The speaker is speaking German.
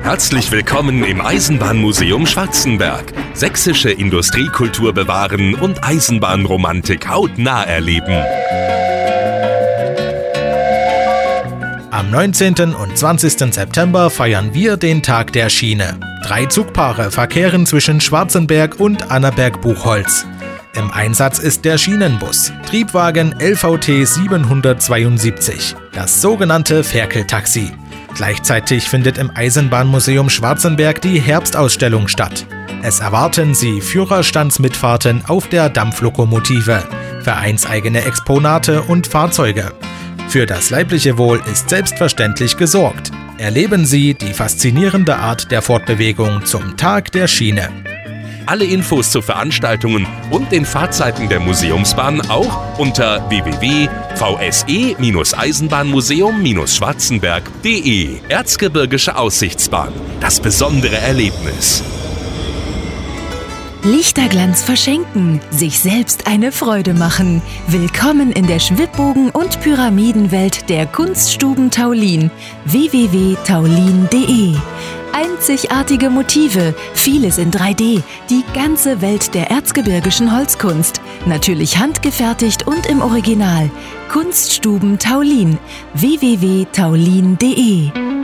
Herzlich willkommen im Eisenbahnmuseum Schwarzenberg. Sächsische Industriekultur bewahren und Eisenbahnromantik hautnah erleben. Am 19. und 20. September feiern wir den Tag der Schiene. 3 Zugpaare verkehren zwischen Schwarzenberg und Annaberg-Buchholz. Im Einsatz ist der Schienenbus, Triebwagen LVT 772, das sogenannte Ferkel-Taxi. Gleichzeitig findet im Eisenbahnmuseum Schwarzenberg die Herbstausstellung statt. Es erwarten Sie Führerstandsmitfahrten auf der Dampflokomotive, vereinseigene Exponate und Fahrzeuge. Für das leibliche Wohl ist selbstverständlich gesorgt. Erleben Sie die faszinierende Art der Fortbewegung zum Tag der Schiene. Alle Infos zu Veranstaltungen und den Fahrzeiten der Museumsbahn auch unter www.vse-eisenbahnmuseum-schwarzenberg.de. Erzgebirgische Aussichtsbahn. Das besondere Erlebnis. Lichterglanz verschenken, sich selbst eine Freude machen. Willkommen in der Schwibbogen- und Pyramidenwelt der Kunststuben Taulin. www.taulin.de. Einzigartige Motive, vieles in 3D, die ganze Welt der erzgebirgischen Holzkunst. Natürlich handgefertigt und im Original. Kunststuben Taulin. www.taulin.de.